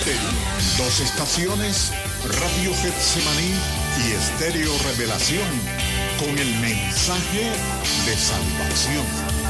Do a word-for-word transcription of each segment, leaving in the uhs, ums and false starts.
Estéreo. Dos estaciones, Radio Getsemaní y Estéreo Revelación, con el mensaje de salvación.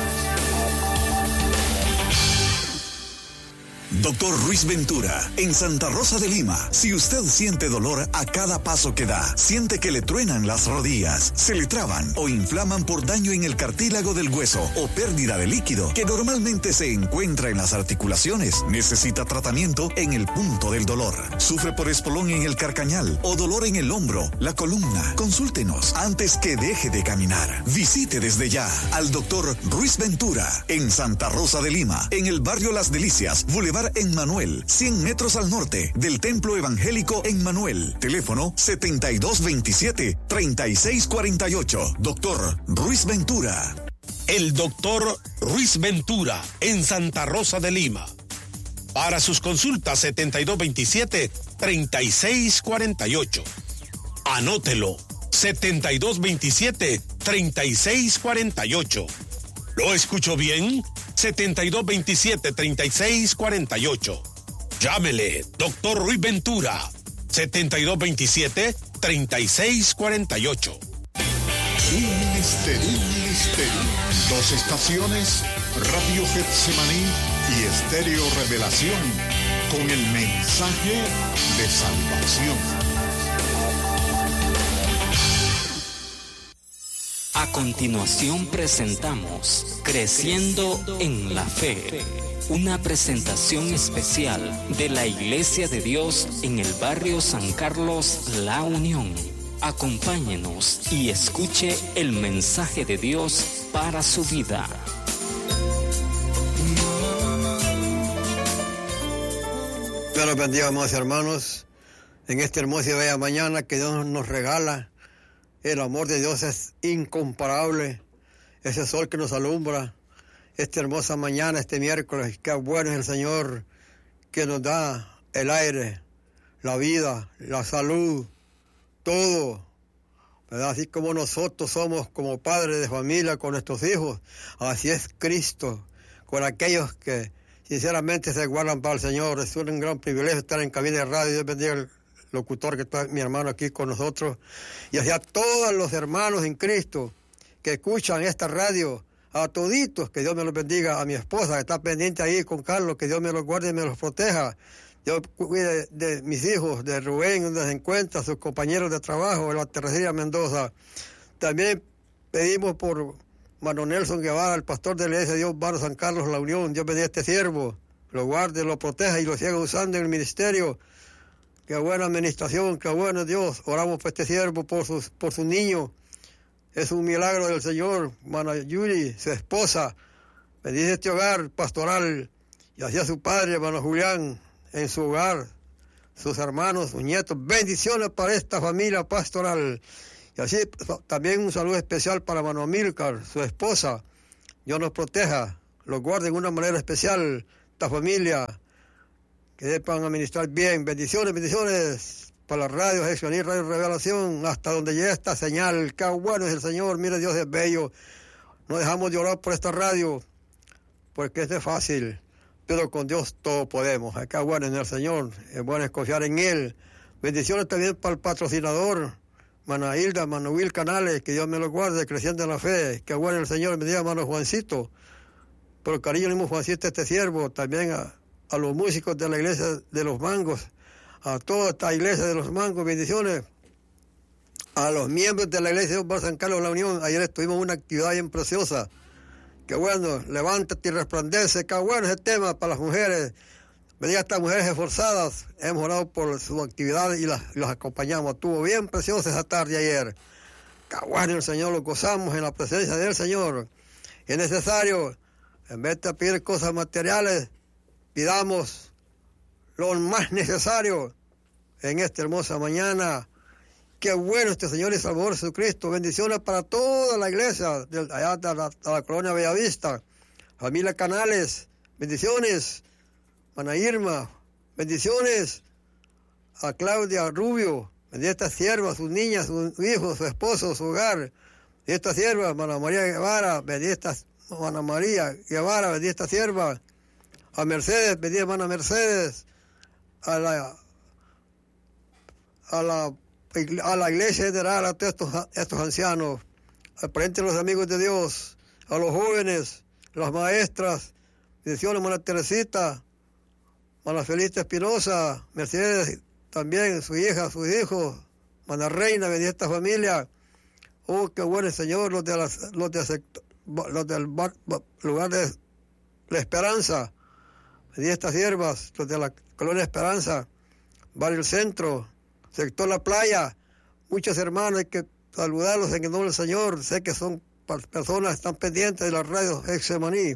Doctor Ruiz Ventura, en Santa Rosa de Lima. Si usted siente dolor a cada paso que da, siente que le truenan las rodillas, se le traban o inflaman por daño en el cartílago del hueso o pérdida de líquido que normalmente se encuentra en las articulaciones, necesita tratamiento en el punto del dolor. Sufre por espolón en el carcañal o dolor en el hombro, la columna. Consúltenos antes que deje de caminar. Visite desde ya al doctor Ruiz Ventura en Santa Rosa de Lima, en el barrio Las Delicias, Boulevard en Manuel, cien metros al norte del Templo Evangélico en Manuel. Teléfono setenta y dos veintisiete, treinta y seis cuarenta y ocho. Doctor Ruiz Ventura. El doctor Ruiz Ventura en Santa Rosa de Lima. Para sus consultas, setenta y dos veintisiete, treinta y seis cuarenta y ocho. Anótelo, setenta y dos veintisiete, treinta y seis cuarenta y ocho. ¿Lo escucho bien? setenta y dos veintisiete, treinta y seis cuarenta y ocho. Llámele, doctor Ruiz Ventura, setenta y dos veintisiete, treinta y seis cuarenta y ocho. Un ministerio, un ministerio. Dos estaciones, Radio Getsemaní y Estéreo Revelación, con el mensaje de salvación. A continuación presentamos Creciendo en la Fe, una presentación especial de la Iglesia de Dios en el barrio San Carlos, La Unión. Acompáñenos y escuche el mensaje de Dios para su vida. Dios los bendiga, amados hermanos, en esta hermosa y bella mañana que Dios nos regala. El amor de Dios es incomparable. Ese sol que nos alumbra esta hermosa mañana, este miércoles. Qué bueno es el Señor que nos da el aire, la vida, la salud, todo, ¿verdad? Así como nosotros somos como padres de familia con nuestros hijos, así es Cristo con aquellos que sinceramente se guardan para el Señor. Es un gran privilegio estar en cabina de radio. Dios bendiga el locutor que está mi hermano aquí con nosotros, y hacia todos los hermanos en Cristo que escuchan esta radio, a toditos, que Dios me los bendiga, a mi esposa que está pendiente ahí con Carlos, que Dios me los guarde y me los proteja. Dios cuide de, de mis hijos, de Rubén, donde se encuentra, sus compañeros de trabajo, de la Tercería Mendoza. También pedimos por Mano Nelson Guevara, el pastor de la iglesia de Dios, Barrio San Carlos, La Unión. Dios bendiga a este siervo, lo guarde, lo proteja y lo siga usando en el ministerio. Qué buena administración, qué bueno Dios. Oramos por este siervo, por sus, por su niño. Es un milagro del Señor. Mana Yuri, su esposa, bendice este hogar pastoral. Y así a su padre, hermano Julián, en su hogar, sus hermanos, sus nietos. Bendiciones para esta familia pastoral. Y así también un saludo especial para hermano Amílcar, su esposa. Dios nos proteja, los guarde de una manera especial, esta familia. Que sepan administrar bien. Bendiciones, bendiciones para la radio Getsemaní, Radio Revelación, hasta donde llegue esta señal. Qué bueno es el Señor, mire, Dios es bello. No dejamos de orar por esta radio, porque es fácil, pero con Dios todo podemos. Qué bueno es el Señor, es bueno confiar en Él. Bendiciones también para el patrocinador, Mana Hilda, Mano Will Canales, que Dios me lo guarde, creciendo en la fe. Qué bueno es el Señor, bendiga a Mano Juancito, por el cariño le mismo Juancito, este siervo, también a a los músicos de la iglesia de los Mangos, a toda esta iglesia de los Mangos, bendiciones, a los miembros de la iglesia de San Carlos, La Unión. Ayer estuvimos en una actividad bien preciosa. Qué bueno, levántate y resplandece. Qué bueno ese tema para las mujeres. Bendiga a estas mujeres esforzadas. Hemos orado por su actividad y las, y las acompañamos. Estuvo bien preciosa esa tarde ayer. Qué bueno el Señor, lo gozamos en la presencia del Señor. Es necesario, en vez de pedir cosas materiales, pidamos lo más necesario en esta hermosa mañana. Qué bueno este Señor y Salvador Jesucristo. Bendiciones para toda la iglesia de allá de la, de la colonia Bellavista. Familia Canales, bendiciones. Ana Irma, bendiciones. A Claudia Rubio, bendiga a esta sierva, sus niñas, sus hijos, su esposo, su hogar. Y esta sierva, Ana María Guevara, bendiga esta Ana María Guevara, bendiga esta sierva. A Mercedes, bendiga hermana Mercedes, a la, a la, a la iglesia general, a todos estos, estos ancianos, al frente de los amigos de Dios, a los jóvenes, las maestras, bendiciones, Mana Teresita, Mana Felita Espinosa, Mercedes también, su hija, sus hijos, Mana Reina, bendice esta familia. Oh, qué bueno el Señor, los, de las, los, de, los del bar, lugar de la Esperanza, bendice estas siervas, los de la Colonia Esperanza, Barrio El Centro, sector La Playa, muchos hermanos, hay que saludarlos en el nombre del Señor. Sé que son personas que están pendientes de la radio Getsemaní.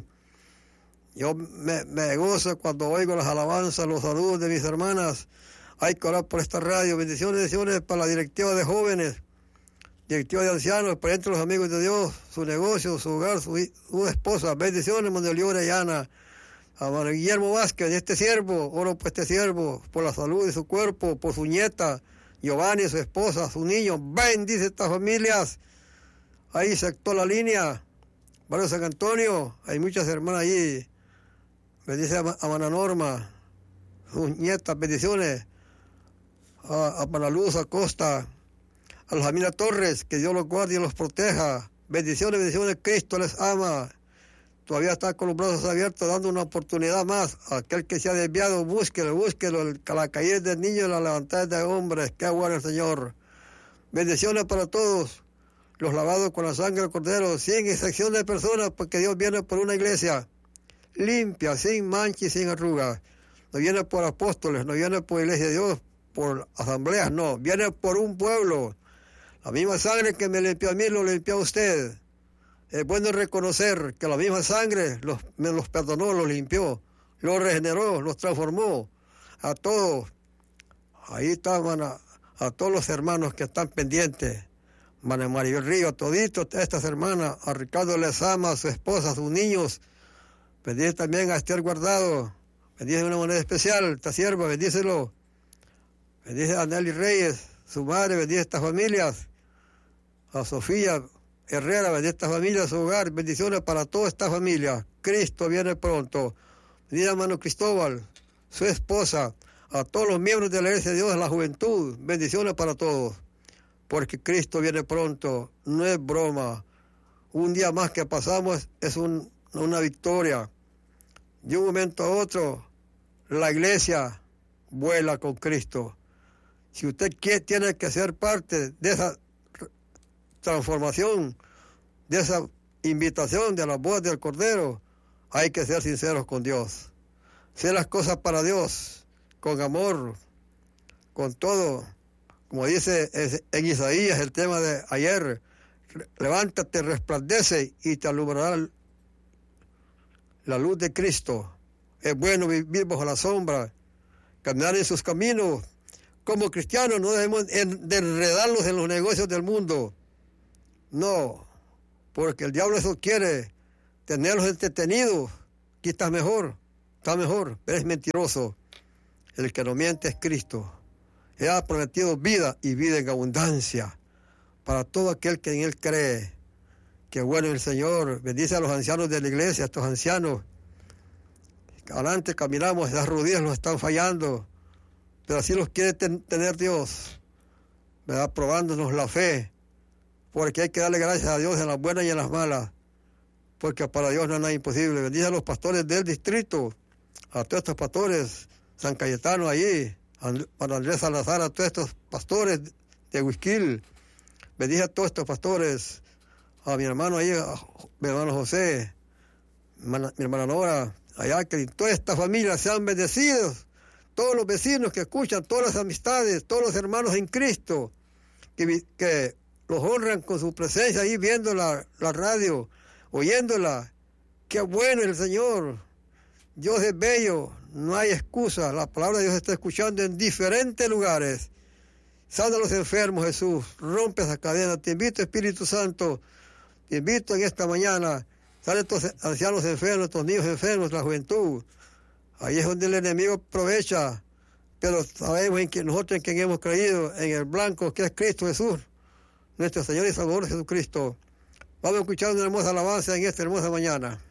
Yo me, me gozo cuando oigo las alabanzas, los saludos de mis hermanas. Hay que orar por esta radio. Bendiciones, bendiciones para la directiva de jóvenes, directiva de ancianos, para entre los amigos de Dios, su negocio, su hogar, su, su esposa. Bendiciones, Manuel Orellana, a Manuel Guillermo Vázquez, este siervo, oro por este siervo, por la salud de su cuerpo, por su nieta, Giovanni, su esposa, su niño. Bendice estas familias. Ahí se actuó la línea, Barrio San Antonio, hay muchas hermanas allí. Bendice a, a Mana Norma, sus nietas, bendiciones. A, a Mana Luz Acosta, a la familia Torres, que Dios los guarde y los proteja. Bendiciones, bendiciones, Cristo les ama. Todavía está con los brazos abiertos, dando una oportunidad más. Aquel que se ha desviado, búsquelo, búsquelo. La caída del niño y la levantada de hombres. Qué bueno el Señor. Bendiciones para todos. Los lavados con la sangre del Cordero, sin excepción de personas, porque Dios viene por una iglesia limpia, sin mancha y sin arrugas. No viene por apóstoles, no viene por iglesia de Dios, por asambleas, no. Viene por un pueblo. La misma sangre que me limpió a mí, lo limpió a usted. Es bueno reconocer que la misma sangre los, me los perdonó, los limpió, los regeneró, los transformó. A todos. Ahí estaban a, a todos los hermanos que están pendientes. María María Río, toditos estas hermanas, a Ricardo Lezama, a su esposa, a sus niños. Bendice también a Esther Guardado. Bendice de una manera especial, esta sierva, bendícelo. Bendice a Nelly Reyes, su madre, bendice a estas familias. A Sofía Herrera, bendice a esta familia, su hogar. Bendiciones para toda esta familia. Cristo viene pronto. Bendice a hermano Cristóbal, su esposa, a todos los miembros de la Iglesia de Dios, a la juventud. Bendiciones para todos. Porque Cristo viene pronto, no es broma. Un día más que pasamos es un, una victoria. De un momento a otro, la iglesia vuela con Cristo. Si usted quiere, tiene que ser parte de esa transformación, de esa invitación de la voz del Cordero, hay que ser sinceros con Dios. Hacer las cosas para Dios, con amor, con todo. Como dice en Isaías, el tema de ayer, levántate, resplandece y te alumbrará la luz de Cristo. Es bueno vivir bajo la sombra, caminar en sus caminos. Como cristianos no debemos de enredarlos en los negocios del mundo. No, porque el diablo eso quiere, tenerlos entretenidos. Aquí está mejor, está mejor, pero es mentiroso. El que no miente es Cristo. Él ha prometido vida y vida en abundancia para todo aquel que en Él cree. Qué bueno el Señor. Bendice a los ancianos de la iglesia, a estos ancianos. Adelante caminamos, las rodillas nos están fallando, pero así los quiere ten- tener Dios, ¿verdad? Probándonos la fe, porque hay que darle gracias a Dios en las buenas y en las malas, porque para Dios no es nada imposible. Bendice a los pastores del distrito, a todos estos pastores, San Cayetano allí, para Andrés Salazar, a todos estos pastores de Huizquil. Bendice a todos estos pastores, a mi hermano ahí, a mi hermano José, mi hermana, mi hermana Nora, allá, que toda esta familia sean bendecidos, todos los vecinos que escuchan, todas las amistades, todos los hermanos en Cristo, que, que los honran con su presencia ahí viendo la, la radio, oyéndola. Qué bueno el Señor. Dios es bello, no hay excusa. La palabra de Dios se está escuchando en diferentes lugares. Sana a los enfermos, Jesús. Rompe esa cadena. Te invito, Espíritu Santo. Te invito en esta mañana. Salen estos ancianos enfermos, estos niños enfermos, la juventud. Ahí es donde el enemigo aprovecha. Pero sabemos en que nosotros en quien hemos creído, en el blanco que es Cristo Jesús, nuestro Señor y Salvador Jesucristo. Vamos a escuchar una hermosa alabanza en esta hermosa mañana.